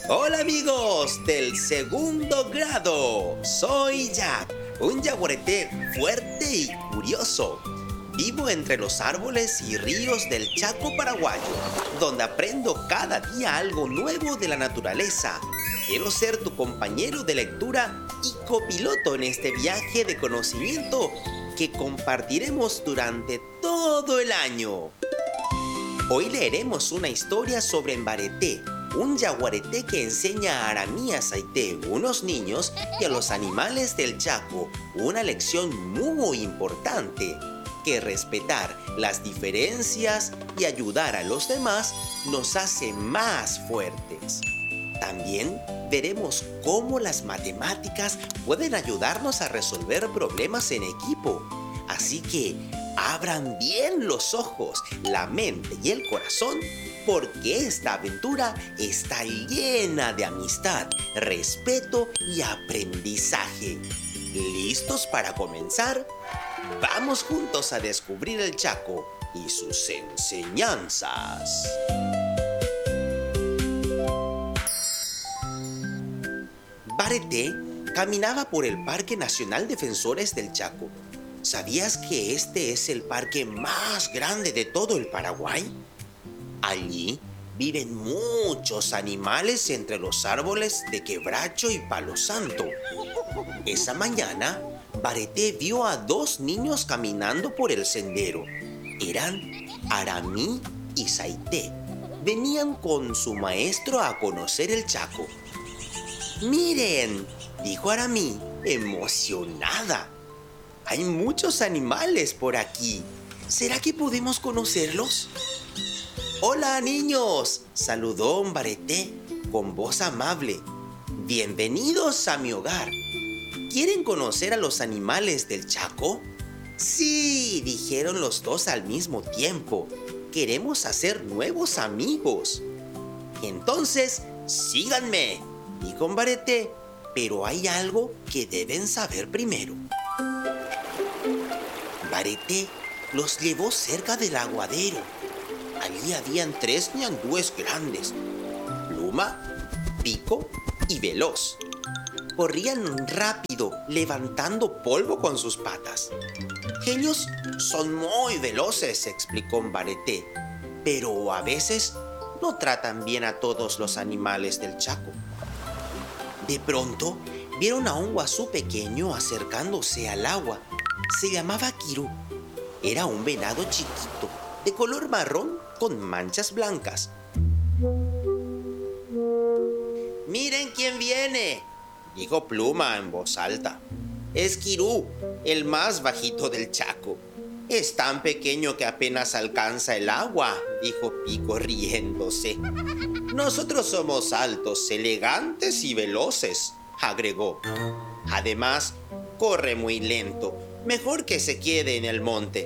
Hola amigos del segundo grado, soy Jack, un yaguareté fuerte y curioso. Vivo entre los árboles y ríos del Chaco paraguayo, donde aprendo cada día algo nuevo de la naturaleza. Quiero ser tu compañero de lectura y copiloto en este viaje de conocimiento que compartiremos durante todo el año. Hoy leeremos una historia sobre Mbareté, un yaguareté que enseña a Aramí y a Saité, unos niños, y a los animales del Chaco una lección muy importante, que respetar las diferencias y ayudar a los demás nos hace más fuertes. También veremos cómo las matemáticas pueden ayudarnos a resolver problemas en equipo. Así que abran bien los ojos, la mente y el corazón, porque esta aventura está llena de amistad, respeto y aprendizaje. ¿Listos para comenzar? Vamos juntos a descubrir el Chaco y sus enseñanzas. Mbareté caminaba por el Parque Nacional Defensores del Chaco. ¿Sabías que este es el parque más grande de todo el Paraguay? Allí viven muchos animales entre los árboles de quebracho y palo santo. Esa mañana, Mbareté vio a dos niños caminando por el sendero. Eran Aramí y Saité. Venían con su maestro a conocer el Chaco. ¡Miren!, dijo Aramí, emocionada. Hay muchos animales por aquí. ¿Será que podemos conocerlos? ¡Hola, niños!, saludó Mbareté con voz amable. Bienvenidos a mi hogar. ¿Quieren conocer a los animales del Chaco? Sí, dijeron los dos al mismo tiempo. Queremos hacer nuevos amigos. Entonces, síganme, dijo Mbareté, pero hay algo que deben saber primero. Mbareté los llevó cerca del aguadero. Allí habían tres ñandúes grandes: Pluma, Pico y Veloz. Corrían rápido, levantando polvo con sus patas. Ellos son muy veloces, explicó Mbareté, pero a veces no tratan bien a todos los animales del Chaco. De pronto, vieron a un guazú pequeño acercándose al agua. Se llamaba Kirú. Era un venado chiquito, de color marrón con manchas blancas. ¡Miren quién viene!, dijo Pluma en voz alta. Es Kirú, el más bajito del Chaco. Es tan pequeño que apenas alcanza el agua, dijo Pico riéndose. Nosotros somos altos, elegantes y veloces, agregó. Además, corre muy lento. Mejor que se quede en el monte.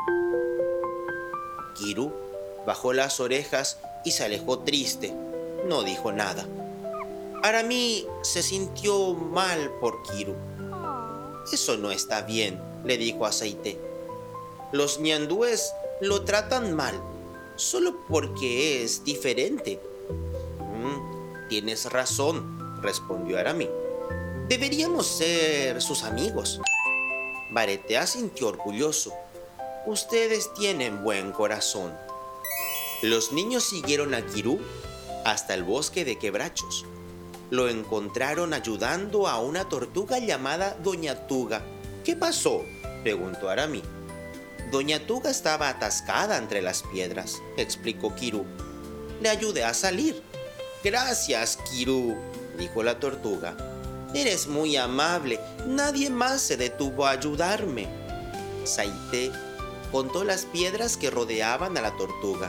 Kirú bajó las orejas y se alejó triste. No dijo nada. Aramí se sintió mal por Kirú. Eso no está bien, le dijo a Saité. Los ñandúes lo tratan mal, solo porque es diferente. Tienes razón, respondió Aramí. Deberíamos ser sus amigos. Mbareté asintió orgulloso. Ustedes tienen buen corazón. Los niños siguieron a Kirú hasta el bosque de quebrachos. Lo encontraron ayudando a una tortuga llamada Doña Tuga. ¿Qué pasó?, preguntó Aramí. Doña Tuga estaba atascada entre las piedras, explicó Kirú. Le ayudé a salir. Gracias, Kirú, dijo la tortuga. Eres muy amable. Nadie más se detuvo a ayudarme. Saité contó las piedras que rodeaban a la tortuga.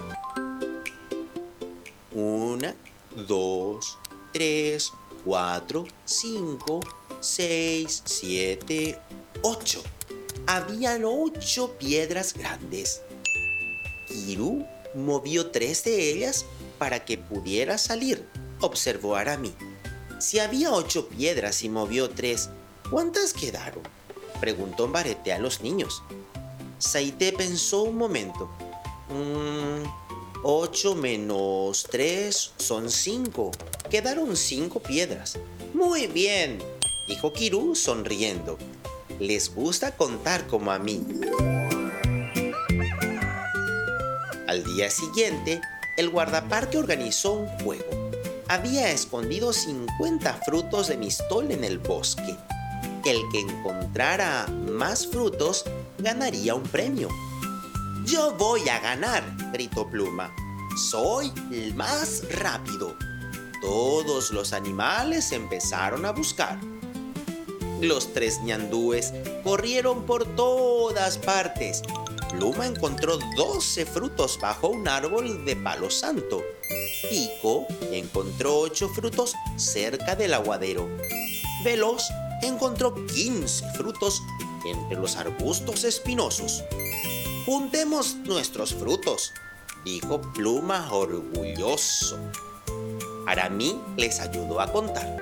1, 2, 3, 4, 5, 6, 7, 8. Habían 8 piedras grandes. Kirú movió 3 de ellas para que pudiera salir, observó Aramí. Si había 8 piedras y movió 3, ¿cuántas quedaron?, preguntó Mbareté a los niños. Saité pensó un momento. 8 menos 3 son 5. Quedaron 5 piedras. Muy bien, dijo Kirú sonriendo. Les gusta contar como a mí. Al día siguiente, el guardaparque organizó un juego. Había escondido 50 frutos de mistol en el bosque. El que encontrara más frutos ganaría un premio. «Yo voy a ganar», gritó Pluma. «Soy el más rápido». Todos los animales empezaron a buscar. Los 3 ñandúes corrieron por todas partes. Pluma encontró 12 frutos bajo un árbol de palo santo. Pico encontró 8 frutos cerca del aguadero. Veloz encontró 15 frutos entre los arbustos espinosos. «Juntemos nuestros frutos», dijo Pluma orgulloso. Aramí les ayudó a contar.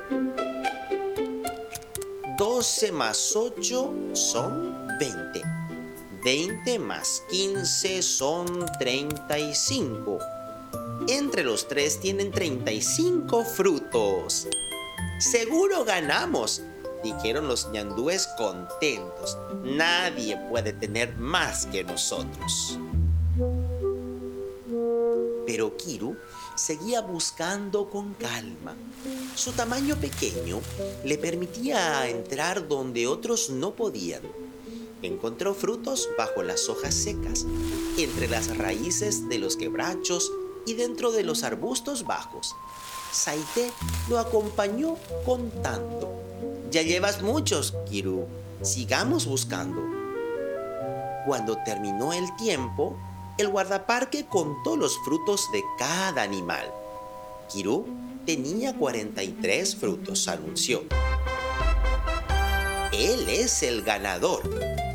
12 más 8 son 20. 20 más 15 son 35. Entre los 3 tienen 35 frutos. «Seguro ganamos», dijeron los ñandúes contentos. «Nadie puede tener más que nosotros». Pero Kirú seguía buscando con calma. Su tamaño pequeño le permitía entrar donde otros no podían. Encontró frutos bajo las hojas secas, entre las raíces de los quebrachos y dentro de los arbustos bajos. Saité lo acompañó contando. «Ya llevas muchos, Kirú. Sigamos buscando». Cuando terminó el tiempo, el guardaparque contó los frutos de cada animal. Kirú tenía 43 frutos, anunció. «Él es el ganador».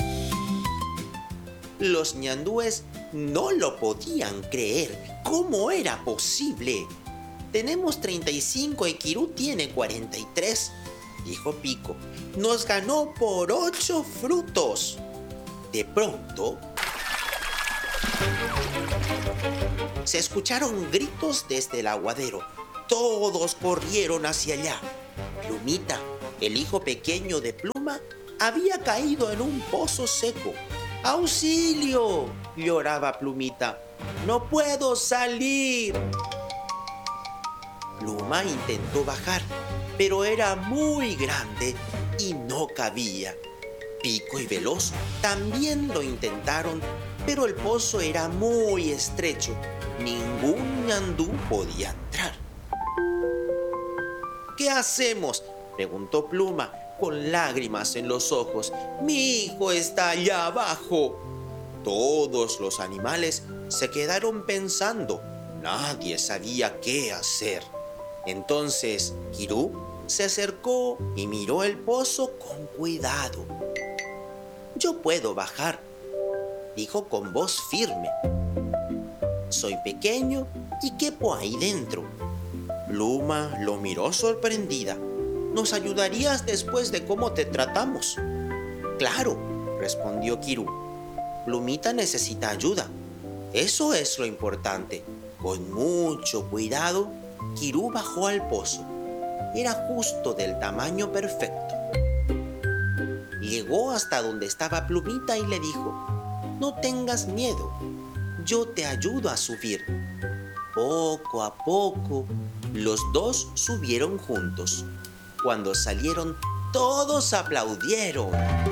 Los ñandúes no lo podían creer. ¿Cómo era posible? «Tenemos 35 y Kirú tiene 43», dijo Pico. «Nos ganó por 8 frutos». De pronto, se escucharon gritos desde el aguadero. Todos corrieron hacia allá. Plumita, el hijo pequeño de Pluma, había caído en un pozo seco. «¡Auxilio!», lloraba Plumita. «¡No puedo salir!». Pluma intentó bajar, pero era muy grande y no cabía. Pico y Veloz también lo intentaron, pero el pozo era muy estrecho. Ningún ñandú podía entrar. «¿Qué hacemos?», preguntó Pluma, con lágrimas en los ojos. «Mi hijo está allá abajo». Todos los animales se quedaron pensando. Nadie sabía qué hacer. Entonces Kirú se acercó y miró el pozo con cuidado. «Yo puedo bajar», dijo con voz firme. «Soy pequeño y quepo ahí dentro». Pluma lo miró sorprendida. «¿Nos ayudarías después de cómo te tratamos?». «Claro», respondió Kirú. «Plumita necesita ayuda. Eso es lo importante». Con mucho cuidado, Kirú bajó al pozo. Era justo del tamaño perfecto. Llegó hasta donde estaba Plumita y le dijo: «No tengas miedo, yo te ayudo a subir». Poco a poco, los dos subieron juntos. Cuando salieron, todos aplaudieron.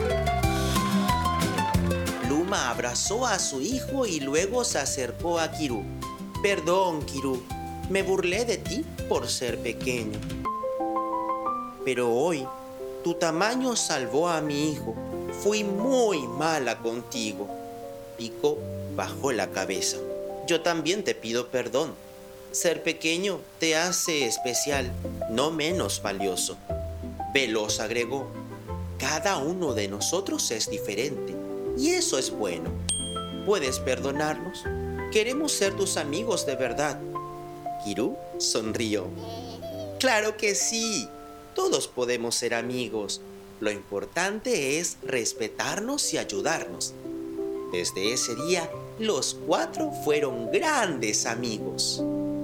Pluma abrazó a su hijo y luego se acercó a Kirú. «Perdón, Kirú, me burlé de ti por ser pequeño. Pero hoy, tu tamaño salvó a mi hijo. Fui muy mala contigo». Pico bajó la cabeza. «Yo también te pido perdón. Ser pequeño te hace especial, no menos valioso». Veloz agregó: «Cada uno de nosotros es diferente, y eso es bueno. ¿Puedes perdonarnos? Queremos ser tus amigos de verdad». Kirú sonrió. «Claro que sí. Todos podemos ser amigos. Lo importante es respetarnos y ayudarnos». Desde ese día, los 4 fueron grandes amigos.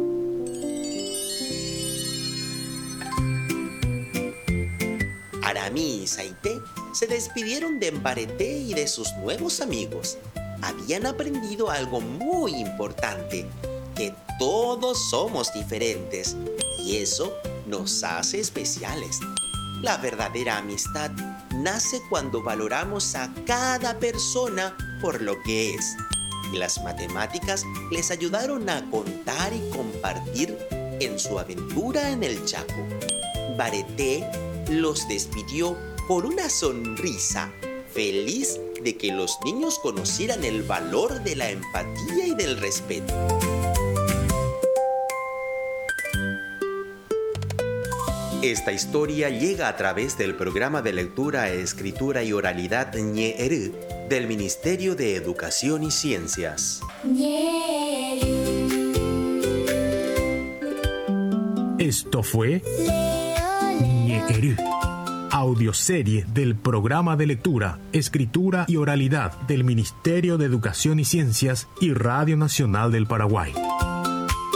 Aramí y Saité se despidieron de Mbareté y de sus nuevos amigos. Habían aprendido algo muy importante, que todos somos diferentes y eso nos hace especiales. La verdadera amistad nace cuando valoramos a cada persona por lo que es. Y las matemáticas les ayudaron a contar y compartir en su aventura en el Chaco. Mbareté los despidió con una sonrisa, feliz de que los niños conocieran el valor de la empatía y del respeto. Esta historia llega a través del programa de lectura, escritura y oralidad Ñe'erü del Ministerio de Educación y Ciencias. Esto fue Ñe'erü, audioserie del programa de lectura, escritura y oralidad del Ministerio de Educación y Ciencias y Radio Nacional del Paraguay.